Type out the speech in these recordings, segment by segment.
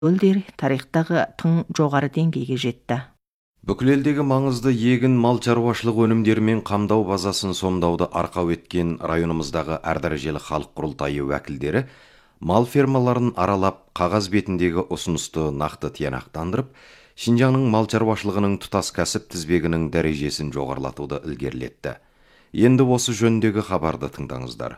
көлдер тарихтағы тың жоғары деңгейге жетті. Бүкіл елдегі маңызды егін мал шаруашылық өнімдерімен қамдау базасын сомдауды арқау еткен районымыздағы әрдәрежелі халық құрылтайы уәкілдері мал фермаларын аралап, қағаз бетіндегі ұсынысты нақты тиянақтандырып, Шинжаңның мал шаруашылығының тұтас кәсіп тізбегінің дәрежесін жоғарылатуды ілгерілетті. Енді осы жөніндегі хабарды тыңдаңыздар.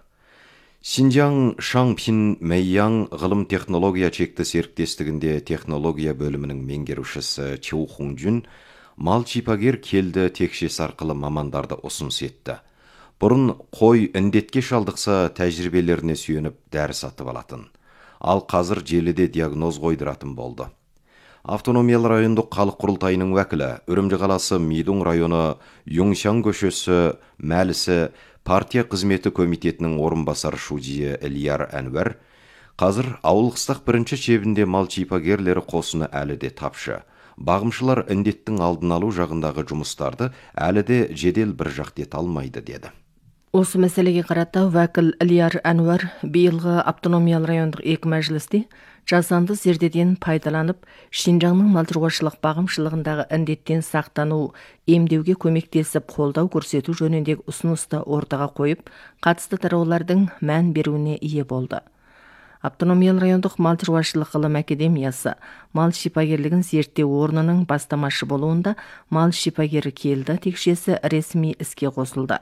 Шинжаң Шаңпин Мэйяң ғылым технология чекті серіктестігінде технология бөлімінің меңгерушісі Чу Хунжун мал шипагер келді текшес арқылы мамандарды ұсыныс етті. Бұрын қой індетке шалдықса тәжірибелеріне сүйеніп дәрі сатып алатын. Ал қазір желіде диагноз қойдыратын болды. Автономиялы райондық халық құрылтайының уәкілі, Үрімжі қаласы Мидун районы Юңшан көшесі мәлісі партия қызметі комитетінің орынбасар шудие Ильяр Әнуар, қазір ауылқыстақ бірінші шебінде мал шипагерлері қосыны әлі де тапшы. Бағымшылар індеттің алдын алу жағындағы жұмыстарды әлі де жедел бір жақтет алмайды деді. Осы мәселеге қарата уәкіл Ильяр Әнуар биылғы автономиялы райондық екі мәжілісте жасанды зердеден пайдаланып, Шинжаңның мал шаруашылық бағымшылығындағы індеттен сақтану, емдеуге көмектесіп қолдау көрсету жөніндегі ұсынысты ортаға қойып, қатысты тараулардың мән беруіне ие болды. Автономиялы райондық мал шаруашылық ғылым академиясы мал шипагерлігін зерттеу орнының бастамашы болуында мал шипагері келді текшесі ресми іске қосылды.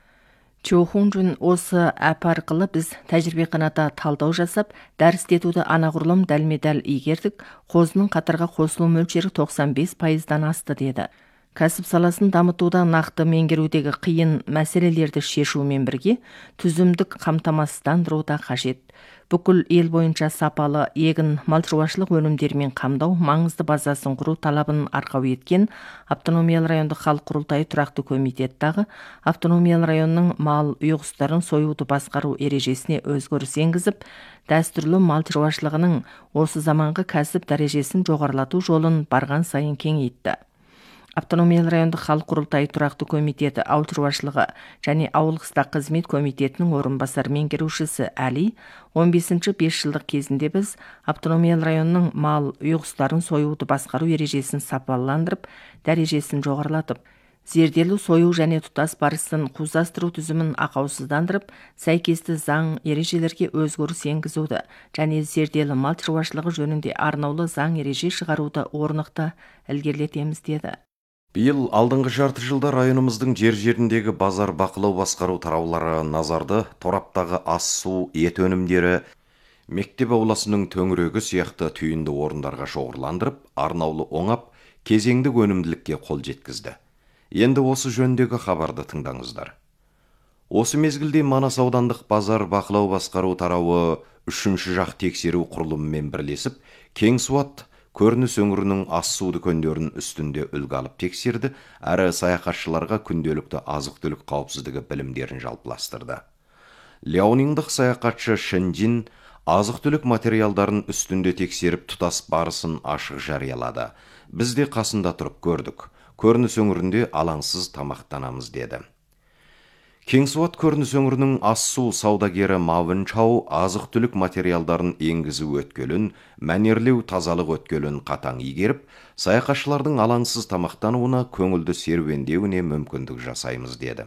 Чу Хунжун осы әп арқылы біз тәжірибе қаната талдау жасап, дәрістетуді анағұрлым дәлме-дәл игердік, қозының қатарға қосылу мөлшері 95%-дан асты деді. Кәсіп саласын дамытуда нақты меңгерудегі қиын мәселелерді шешумен бірге түзімдік қамтамасыздандыру да қажет. Бүкіл ел бойынша сапалы егін мал шаруашылық өнімдерімен қамдау маңызды базасын құру талабын арқау еткен автономиялы райондық халық құрылтайы тұрақты комитеттағы автономиялы районның мал үй құстарын союды басқару ережесіне өзгеріс енгізіп, дәстүрлі мал шаруашылығының осы заманғы кәсіп дәрежесін жоғарылату жолын барған сайын кеңейтті. Автономиялы райондық халық құрылтайы тұрақты комитеті ауыл шаруашылығы және ауыл-қыстақ қызмет комитетінің орынбасар меңгерушісі Әли 15-ші 5 жылдық кезінде біз автономиялы районның мал үй құстарын союды басқару ережесін сапаландырып, дәрежесін жоғарылатып, зерделі сою және тұтас барысын қуздастыру түзімін ақаусыздандырып, сәйкесті заң ережелерге өзгеріс енгізуді және зерделі мал шаруашылығы жөнінде арнаулы заң ереже шығаруды орнықты ілгерілетеміз деді. Биыл алдыңғы жарты жылда районымыздың жер-жеріндегі базар бақылау басқару тараулары назарды тораптағы ас су, ет өнімдері, мектеп ауласының төңірегі сияқты түйінді орындарға шоғырландырып, арнаулы оңап, кезеңдік өнімділікке қол жеткізді. Енді осы жөндегі хабарды тыңдаңыздар. Осы мезгілде Манас аудандық базар бақылау басқару тарауы 3-ші жақ тексеру құрылымымен бірлесіп, Кеңсуат көрініс өңірінің ас су дүкендерін үстінде үлгі алып тексерді, әрі саяхатшыларға күнделікті азық-түлік қауіпсіздігі білімдерін жалпыластырды. Ляониңдық саяхатшы Шэньжин азық-түлік материалдарын үстінде тексеріп тұтас барысын ашық жариялады. Біз де қасында тұрып көрдік. Көрініс өңірінде алаңсыз тамақтанамыз деді. Кеңсуат көрініс өңірінің ас су саудагері Мавын Чау азық-түлік материалдарын енгізу өткелін, мәнерлеу тазалық өткелін қатаң игеріп, саяхатшылардың алаңсыз тамақтануына көңілді серуендеуіне мүмкіндік жасаймыз деді.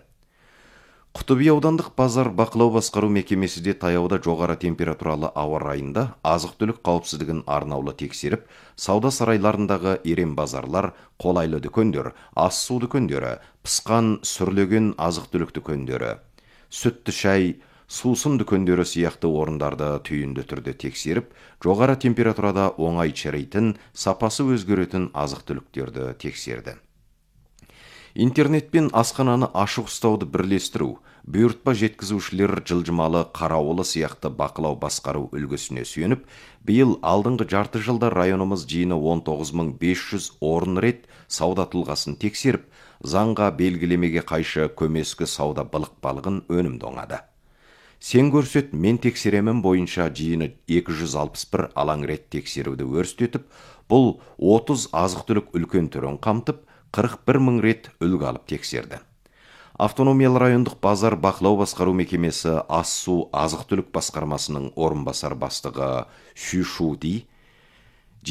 Құтыби аудандық базар бақылау басқару мекемесі де таяуда жоғары температуралы ауа райында азық-түлік қауіпсіздігін арнаулы тексеріп, сауда сарайларындағы ерен базарлар, қолайлы дүкендер, ас су дүкендері, пысқан сүрлеген азық-түлік дүкендері, сүтті шай, сусын дүкендері сияқты орындарды түйінді түрде тексеріп, жоғары температурада оңай шіритін, сапасы өзгеретін азық-түліктерді тексерді. Интернет пен асхананы ашық ұстауды бірлестіру, бұйыртпа жеткізушілер жылжымалы қарауылы сияқты бақылау басқару үлгісіне сүйеніп, биыл алдыңғы жарты жылда районымыз жиыны 19.500 орын рет сауда тұлғасын тексеріп, заңға белгілемеге қайшы көмескі сауда былық балығын өнімді оңады. Сен көрсет, мен тексеремін бойынша жиыны 261 алаң рет тексеруді өрістетіп, бұл 30 азық-түлік үлкен түрін қамтып, 41 мың рет үлгі алып тексерді. Автономиялы райондық базар бақылау басқару мекемесі ас су азық-түлік басқармасының орынбасар бастығы Шүшуди